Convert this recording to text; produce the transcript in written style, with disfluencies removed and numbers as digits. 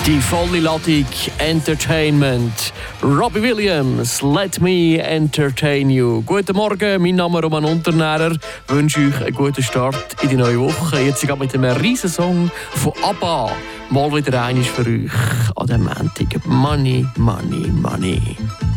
Die volle Ladung Entertainment. Robbie Williams, Let Me Entertain You. Guten Morgen, mein Name ist Roman Unternährer. Ich wünsche euch einen guten Start in die neue Woche. Jetzt sogar mit einem riesen Song von ABBA. Mal wieder eines für euch an dem Montag. Money, Money, Money.